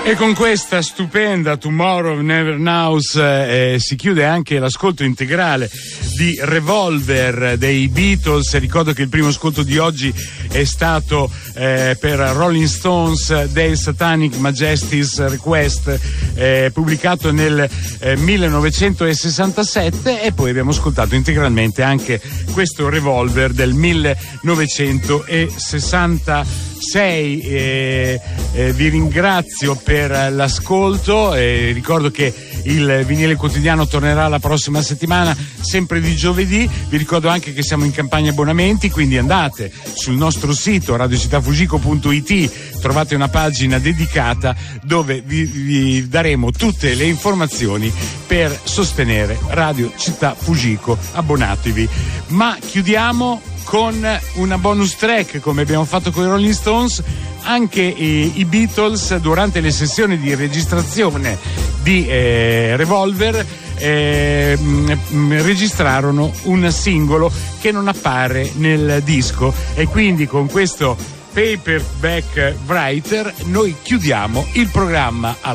E con questa stupenda Tomorrow Never Knows si chiude anche l'ascolto integrale di Revolver dei Beatles. Ricordo che il primo ascolto di oggi è stato per Rolling Stones Their Satanic Majesty's Request, pubblicato nel 1967, e poi abbiamo ascoltato integralmente anche questo Revolver del 1966. Vi ringrazio per l'ascolto, ricordo che il Vinile Quotidiano tornerà la prossima settimana, sempre di giovedì. Vi ricordo anche che siamo in campagna abbonamenti, quindi andate sul nostro sito radiocittafugico.it, trovate una pagina dedicata dove vi daremo tutte le informazioni per sostenere Radio Città Fugico. Abbonatevi. Ma chiudiamo con una bonus track, come abbiamo fatto con i Rolling Stones. Anche i Beatles, durante le sessioni di registrazione di Revolver, registrarono un singolo che non appare nel disco, e quindi con questo Paperback Writer noi chiudiamo il programma.